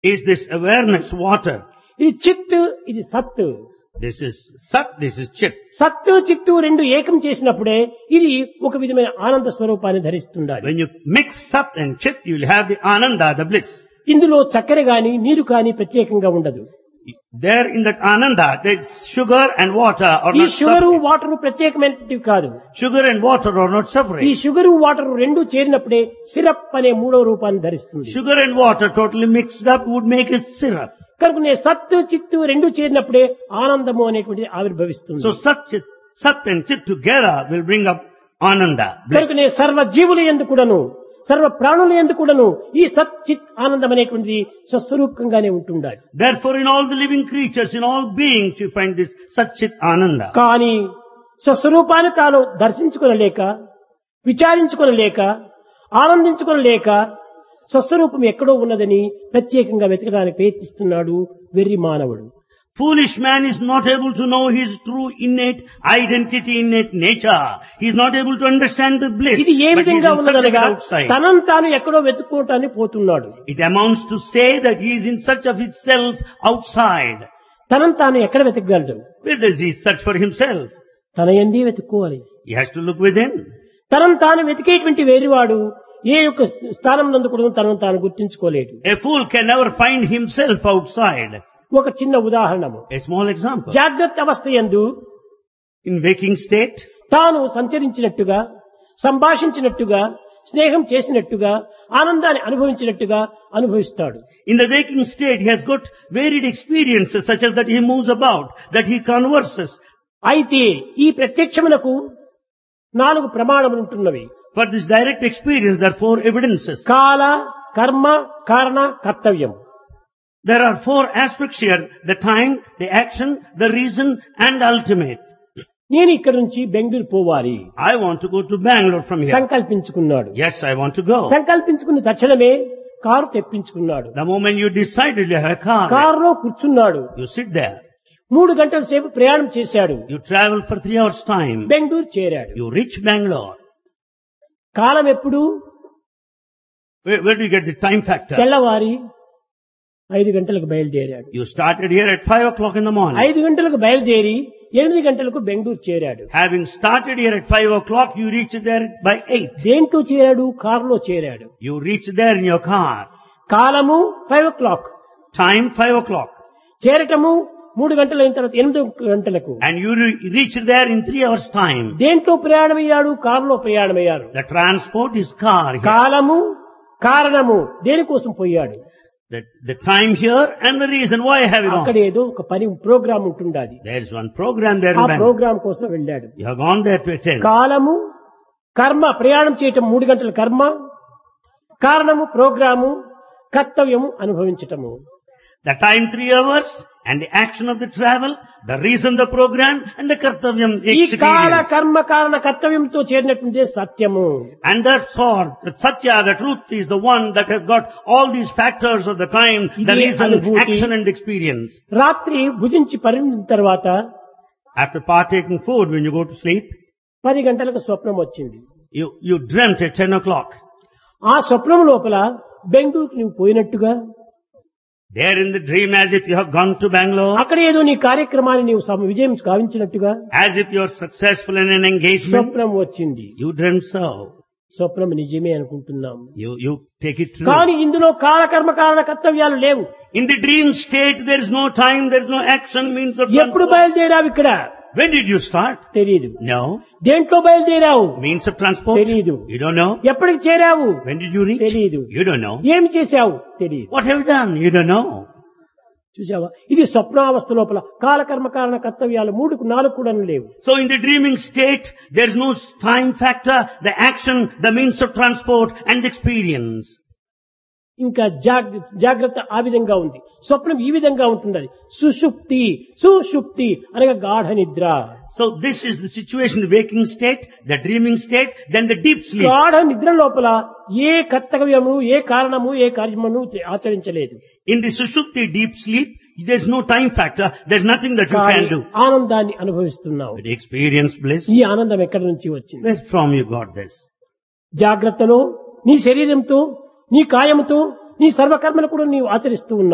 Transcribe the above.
is this awareness water. ఇది చిత్, ఇది సత్. This is Sat, this is Chit. సత్తు చిత్తు రెండు ఏకం చేసినప్పుడే ఇది ఒక విధమైన ఆనంద స్వరూపాన్ని ధరిస్తుండాలి. When you mix Sat and Chit, you will have the Ananda, the bliss. ఇందులో చక్కెర గాని నీరు కాని ప్రత్యేకంగా ఉండదు. There in that Ananda, there is sugar and water are ఈ not షుగరు separate. వాటర్ ప్రత్యేకమైనవి కాదు. Sugar and water are not ఈ separate. షుగరు వాటర్ రెండు చేరినప్పుడే సిరప్ అనే మూడవ రూపాన్ని ధరిస్తుంది. Sugar and water totally mixed up would make a syrup. కనుకనే సత్తు చిత్తు రెండు చేరినప్పుడే ఆనందము అనేటువంటిది ఆవిర్భవిస్తుంది. So Sat and Chit together will bring up Ananda, bliss. కనుకనే సర్వ జీవుల యందు కూడాను సర్వ ప్రాణుల యందు కూడాను ఈ సత్ చిత్ ఆనందం అనేటువంటిది స్వస్వరూపంగానే ఉంటుండాలి. Therefore in all the living creatures, in all beings, you find this Sat Chit Ananda. కానీ స్వస్వరూపాన్ని తాను దర్శించుకొనలేక, విచారించుకొనలేక, ఆనందించుకొనలేక స్వస్వరూపం ఎక్కడో ఉన్నదని ప్రత్యేకంగా వెతకడానికి ప్రయత్నిస్తున్నాడు వెర్రి మానవుడు. Foolish man is not able to know his true innate identity, innate nature. He is not able to understand the bliss. ఇది ఏ But he is విధంగా in search of it ఉన్నదనగా outside. తనను తాను ఎక్కడో వెతుక్కోవటానికి పోతున్నాడు. It amounts to say that he is in search of himself outside. తనను తాను ఎక్కడ వెతకగలడు? Where does he search for himself? తన యందే వెతుక్కోవాలి. He has to look within. తనను తాను వెతికేటువంటి వేరువాడు ఏ యొక్క స్థానం నందు కూడా తనను తాను గుర్తించుకోలేడు. A fool can never find himself outside. ఒక చిన్న ఉదాహరణము. A small example. జాగ్రత్త అవస్థ యందు In waking state, తాను సంచరించినట్టుగా, సంభాషించినట్టుగా, స్నేహం చేసినట్టుగా, ఆనందాన్ని అనుభవించినట్టుగా అనుభవిస్తాడు. in the waking state, he has got varied experiences such as that he moves about, that he converses. అయితే ఈ ప్రత్యక్షమునకు 4 ప్రమాణములు ఉంటున్నవి. For this direct experience, there are 4 evidences. కాల, కర్మ, కారణ, కర్తవ్యం. There are 4 aspects here: the time, the action, the reason, and the ultimate. నేను ఇక్కడి నుంచి బెంగళూరు పోవాలి I want to go to Bangalore from here. సంకల్పించుకున్నాడు. Yes, I want to go. సంకల్పించుకున్న తక్షణమే car తెప్పించుకున్నాడు. The moment you decided you have a car, కారులో కూర్చున్నాడు. you sit there. 3 గంటల సేపు ప్రయాణం చేశాడు. You travel for 3 hours time. Bengaluru చేరాడు. You reach Bangalore. కాలం ఎప్పుడు? Where do you get the time factor? తెల్లవారి 5 గంటలకు బయలుదేరాడు. You started here at 5 o'clock in the morning. 5 గంటలకు బయలుదేరి 8 గంటలకు బెంగళూరు చేరాడు. Having started here at 5 o'clock, you reached there by 8. దేంట్లో చేరాడు? కారులో చేరాడు. You reached there in your car. కాలము 5 o'clock. Time 5 o'clock. చేరటము 3 గంటలు అయిన తర్వాత 8 గంటలకు. And you reached there in 3 hours time. దేంట్లో ప్రయాణమయ్యాడు? కారులో ప్రయాణమయ్యారు. The transport is car here. కాలము, కారణము దేనికోసం పోయాడు? The time here and the reason why have you అక్కడ gone. ఏదో ఒక పని programme ఉంటుండాది. There is one program there ఆ in Bangalore. ప్రోగ్రామ్ కోసం వెళ్ళాడు. You have gone there to attend. కాలము, కర్మ ప్రయాణం చేయటం 3 గంటల కర్మ, కారణము ప్రోగ్రాము, కర్తవ్యము అనుభవించటము. The time 3 hours and the action of the travel, the reason the program and the kartavyam ఈ కాల experience. కర్మ కారణ కర్తవ్యంతో చేరినటువంటి సత్యము. And therefore, the Satya, the truth is the one that has got all these factors of the time, the ఇదే reason, అనుభూతి. action and experience. రాత్రి భుజించి పరిణిన తర్వాత After partaking food, when you go to sleep, 10 గంటలకు స్వప్నం వచ్చింది. you dreamt at 10 o'clock. ఆ స్వప్నం లోపల బెంగళూరుకు నువ్వు పోయినట్టుగా, There in the dream as if you have gone to Bangalore, అక్కడ ఏదో నీ కార్యక్రమాన్ని నీవు విజయం గావించినట్టుగా as if you are successful in an engagement. స్వప్నం వచ్చింది. You dreamt so. స్వప్నం నిజమే అనుకుంటున్నాం. You take it true. కానీ ఇందులో కాలకర్మ కారణ కర్తవ్యాలు లేవు. In the dream state, there is no time, there is no action, means of ఎప్పుడు transport. బయలుదేరావు ఇక్కడ? When did you start? తెలియదు. No. దేంట్లో బయలుదేరావు? Means of transport? తెలీదు. You don't know. ఎప్పటికి చేరావు? When did you reach? తెలీదు. You don't know. ఏమి చేశావు? తెలియదు. What have you done? You don't know. చూసావా? ఇది స్వప్నావస్థ లోపల కాలకర్మ కారణ కర్తవ్యాలు 3-4 కూడా లేవు. So in the dreaming state, there is no time factor, the action, the means of transport and the experience. ఇంకా జాగ్రత్త ఆ విధంగా ఉంది. స్వప్నం ఈ విధంగా ఉంటున్నది. సుషుప్తి, సుషుప్తి అనగా గాఢ నిద్ర. So this is the situation, the waking state, the dreaming state, then the deep sleep. గాఢ నిద్ర లోపల ఏ కర్తవ్యము, ఏ కారణము, ఏ కార్యమును ఆచరించలేదు. In the sushupti, deep sleep, there is no time factor, there is nothing that you can do. ఆనందాన్ని అనుభవిస్తున్నావు. But experience bliss. ఈ ఆనందం ఎక్కడి నుంచి వచ్చింది? Where from you got this? జాగ్రత్తలో నీ శరీరంతో, నీ కాయముతో, నీ సర్వకర్మలు కూడా నీవు ఆచరిస్తూ ఉన్నావు.